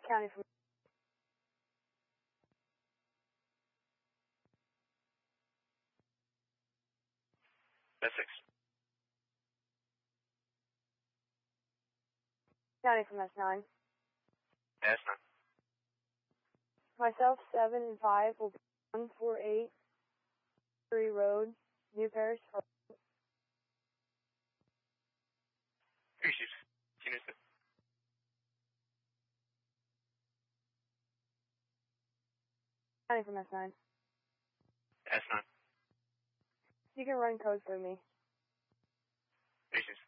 County from S6. County from S9. S9. Myself, 7 and 5 will be 148 Three Road, New Paris. Received. Unison. County from S9. S9. You can run code for me. Received.